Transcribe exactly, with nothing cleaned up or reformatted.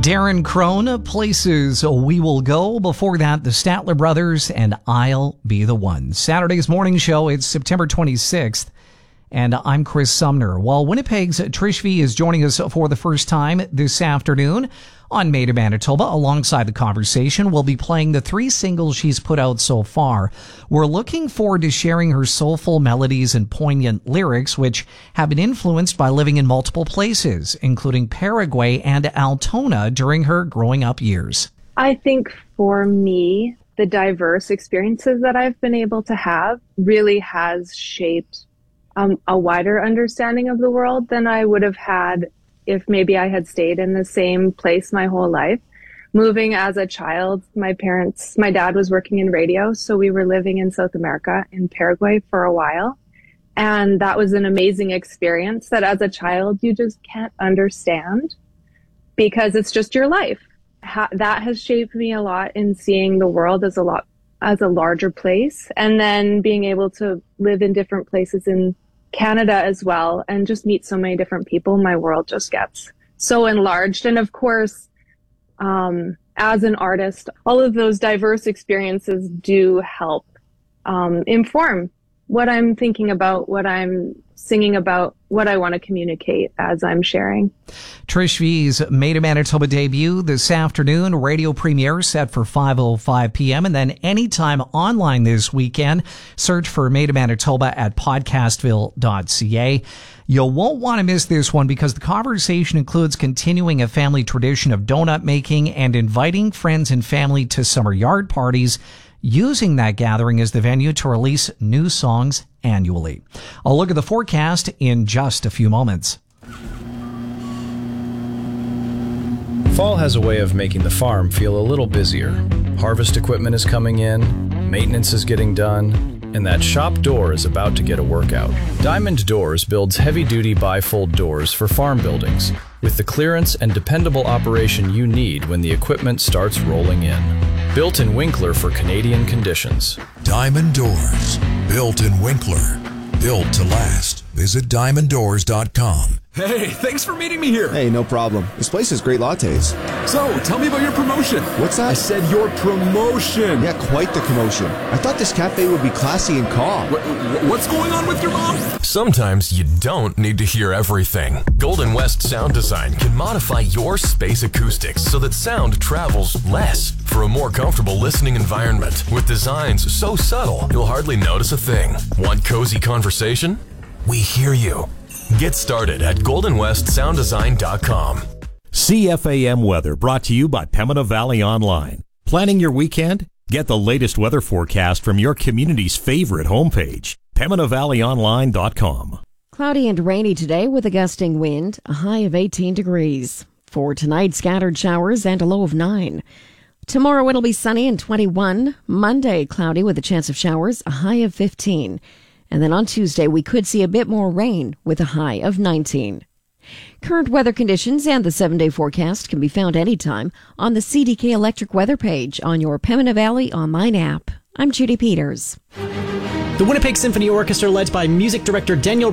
Darren Crone, Places We Will Go. Before that, the Statler Brothers and I'll Be the One. Saturday's morning show, it's September twenty-sixth, and I'm Chris Sumner. While Winnipeg's Trish V is joining us for the first time this afternoon on Made in Manitoba, alongside the conversation, we'll be playing the three singles she's put out so far. We're looking forward to sharing her soulful melodies and poignant lyrics, which have been influenced by living in multiple places, including Paraguay and Altona during her growing up years. I think for me, the diverse experiences that I've been able to have really has shaped um, a wider understanding of the world than I would have had if maybe I had stayed in the same place my whole life. Moving as a child, my parents, my dad was working in radio, so we were living in South America, in Paraguay for a while. And that was an amazing experience that as a child, you just can't understand because it's just your life. Ha- that has shaped me a lot in seeing the world as a lot, as a larger place. And then being able to live in different places in Canada as well, and just meet so many different people, my world just gets so enlarged. And of course, um, as an artist, all of those diverse experiences do help um, inform what I'm thinking about, what I'm singing about, what I want to communicate as I'm sharing. Trish V's Made in Manitoba debut this afternoon, radio premiere set for five oh five p.m. and then anytime online this weekend. Search for Made in Manitoba at podcastville dot c a. You won't want to miss this one because the conversation includes continuing a family tradition of donut making and inviting friends and family to summer yard parties, using that gathering as the venue to release new songs annually. I'll look at the forecast in just a few moments. Fall has a way of making the farm feel a little busier. Harvest equipment is coming in, maintenance is getting done, and that shop door is about to get a workout. Diamond Doors builds heavy-duty bifold doors for farm buildings with the clearance and dependable operation you need when the equipment starts rolling in. Built in Winkler for Canadian conditions. Diamond Doors. Built in Winkler. Built to last. Visit diamond doors dot com. Hey, thanks for meeting me here. Hey, no problem. This place has great lattes. So, tell me about your promotion. What's that? I said your promotion. Yeah, quite the commotion. I thought this cafe would be classy and calm. Wh- what's going on with your mom? Sometimes you don't need to hear everything. Golden West Sound Design can modify your space acoustics so that sound travels less for a more comfortable listening environment. With designs so subtle, you'll hardly notice a thing. Want cozy conversation? We hear you. Get started at golden west sound design dot com. C F A M weather brought to you by Pembina Valley Online. Planning your weekend? Get the latest weather forecast from your community's favorite homepage, pembina valley online dot com. Cloudy and rainy today with a gusting wind, a high of eighteen degrees. For tonight, scattered showers and a low of nine. Tomorrow it'll be sunny and twenty-one. Monday, cloudy with a chance of showers, a high of fifteen. And then on Tuesday, we could see a bit more rain with a high of nineteen. Current weather conditions and the seven-day forecast can be found anytime on the C D K Electric weather page on your Pembina Valley online app. I'm Judy Peters. The Winnipeg Symphony Orchestra, led by music director Daniel